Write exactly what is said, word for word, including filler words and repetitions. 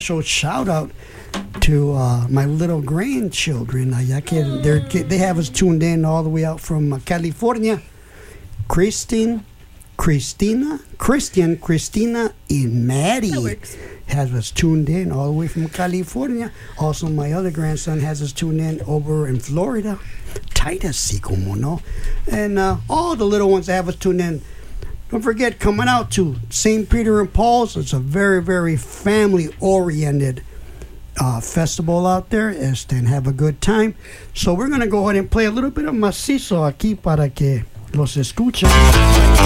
special shout out to uh, my little grandchildren. Uh, they're, they have us tuned in all the way out from uh, California. Christine, Christina, Christian, Christina, and Maddie has us tuned in all the way from California. Also, my other grandson has us tuned in over in Florida. Titus, sí, como no. And uh, all the little ones that have us tuned in. Don't forget, coming out to Saint Peter and Paul's. It's a very, very family-oriented uh, festival out there. Este, and have a good time. So we're going to go ahead and play a little bit of macizo aquí para que los escuchen.